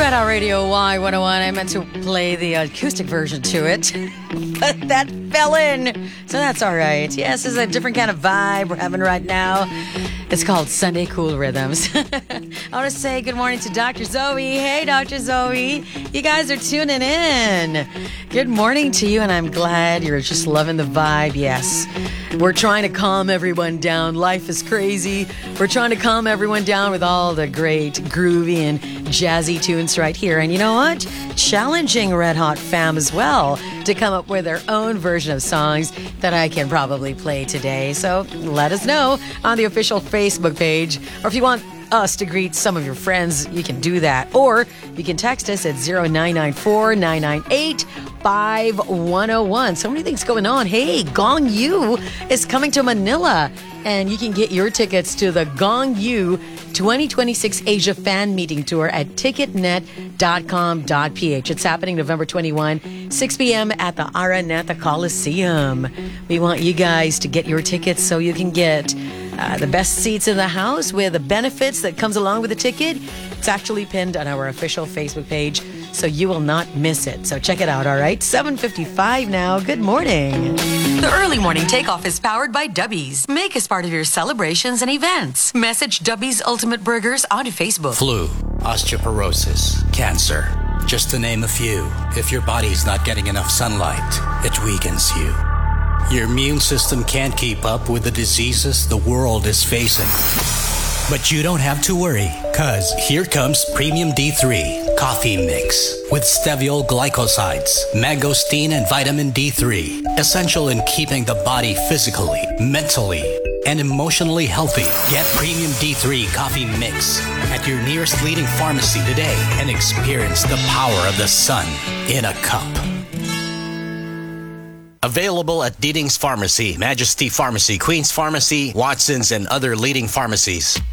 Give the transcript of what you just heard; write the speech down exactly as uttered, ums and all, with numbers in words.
Red Hot Radio Y one oh one. I meant to play the acoustic version to it, but that fell in. So that's all right. Yes, it's a different kind of vibe we're having right now. It's called Sunday Cool Rhythms. I want to say good morning to Doctor Zoe. Hey, Doctor Zoe. You guys are tuning in. Good morning to you, and I'm glad you're just loving the vibe. Yes, we're trying to calm everyone down. Life is crazy. We're trying to calm everyone down with all the great groovy and jazzy tunes right here. And you know what? Challenging Red Hot fam as well to come up with their own version of songs that I can probably play today. So let us know on the official Facebook page, or if you want us to greet some of your friends, you can do that. Or you can text us at zero nine nine four, nine nine eight, five one zero one. So many things going on. Hey, Gong Yu is coming to Manila, and you can get your tickets to the Gong Yu twenty twenty-six Asia Fan Meeting Tour at ticketnet dot com dot p h. It's happening November twenty-first, six p.m. at the Araneta Coliseum. We want you guys to get your tickets so you can get uh, the best seats in the house with the benefits that comes along with the ticket. It's actually pinned on our official Facebook page, so you will not miss it. So check it out, all right? seven fifty-five now. Good morning. The early morning takeoff is powered by Dubby's. Make us part of your celebrations and events. Message Dubby's Ultimate Burgers on Facebook. Flu, osteoporosis, cancer, just to name a few. If your body's not getting enough sunlight, it weakens you. Your immune system can't keep up with the diseases the world is facing. But you don't have to worry, cause here comes Premium D three Coffee Mix with steviol glycosides, mangosteen, and vitamin D three. Essential in keeping the body physically, mentally, and emotionally healthy. Get Premium D three Coffee Mix at your nearest leading pharmacy today and experience the power of the sun in a cup. Available at Deeding's Pharmacy, Majesty Pharmacy, Queen's Pharmacy, Watson's, and other leading pharmacies.